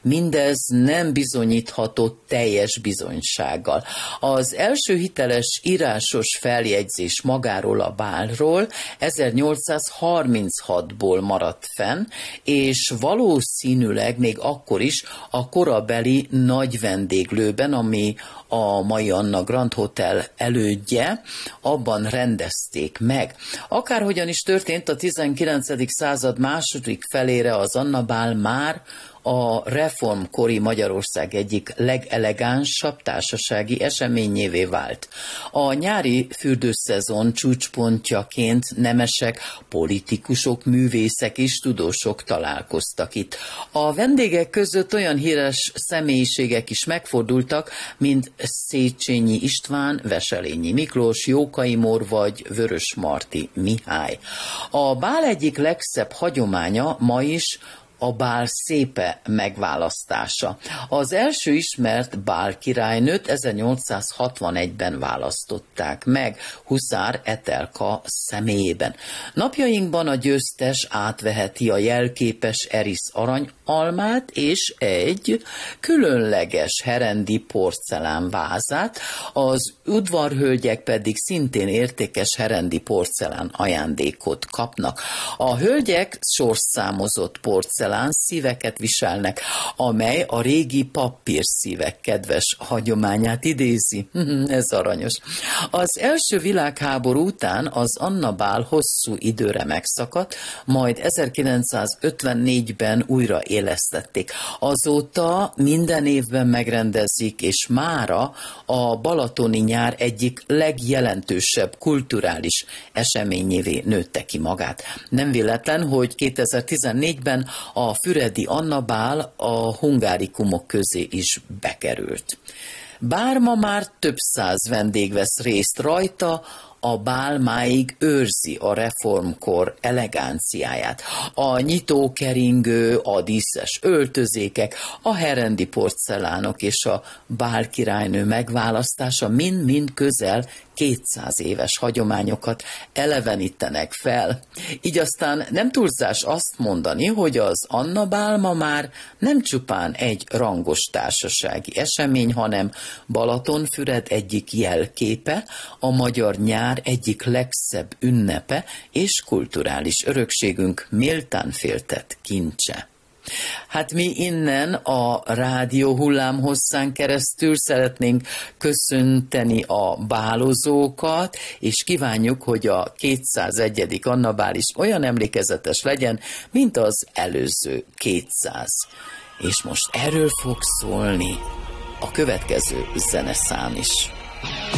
mindez nem bizonyítható teljes bizonysággal. Az első hiteles írásos feljegyzés magáról a bálról 1836-ból maradt fenn, és valószínűleg még akkor is a korabeli nagy vendéglőben, ami a mai Anna Grand Hotel elődje, abban rendezték meg. Akárhogyan is történt, a 19. század második felére az Anna bál már a reformkori Magyarország egyik legelegánsabb társasági eseményévé vált. A nyári fürdőszezon csúcspontjaként nemesek, politikusok, művészek és tudósok találkoztak itt. A vendégek között olyan híres személyiségek is megfordultak, mint Széchenyi István, Veselényi Miklós, Jókai Mór vagy Vörösmarty Mihály. A bál egyik legszebb hagyománya ma is a bál szépe megválasztása. Az első ismert bál királynőt 1861-ben választották meg, Huszár Etelka személyében. Napjainkban a győztes átveheti a jelképes erisz aranyalmát és egy különleges herendi porcelánvázát, az udvarhölgyek pedig szintén értékes herendi porcelán ajándékot kapnak. A hölgyek sorszámozott porcelán szíveket viselnek, amely a régi papírszívek kedves hagyományát idézi. Ez aranyos. Az első világháború után az Anna bál hosszú időre megszakadt, majd 1954-ben újra élesztették. Azóta minden évben megrendezik, és mára a balatoni nyár egyik legjelentősebb kulturális eseményévé nőtte ki magát. Nem véletlen, hogy 2014-ben a füredi Anna bál a hungárikumok közé is bekerült. Bár ma már több száz vendég vesz részt rajta, a bál máig őrzi a reformkor elegánciáját. A nyitókeringő, a díszes öltözékek, a herendi porcelánok és a bálkirálynő megválasztása mind-mind közel 200 éves hagyományokat elevenítenek fel. Így aztán nem túlzás azt mondani, hogy az Anna bál ma már nem csupán egy rangos társasági esemény, hanem Balatonfüred egyik jelképe, a magyar nyár egyik legszebb ünnepe és kulturális örökségünk méltán féltett kincse. Hát mi innen a rádió hullámhosszán keresztül szeretnénk köszönteni a bálozókat, és kívánjuk, hogy a 201. Anna bál is olyan emlékezetes legyen, mint az előző 200. És most erről fog szólni a következő zeneszám is.